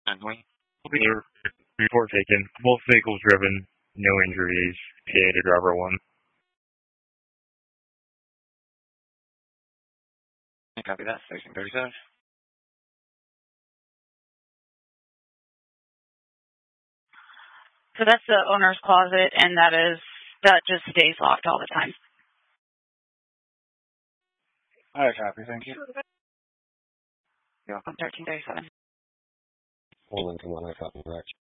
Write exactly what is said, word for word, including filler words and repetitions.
Clear. Report taken. Both vehicles driven. No injuries. P A to driver one. Copy that. Station thirty-seven. So that's the owner's closet, and that is that just stays locked all the time. All right, copy. Thank you. You're welcome. thirteen thirty-seven. One one one, I copy. Correct.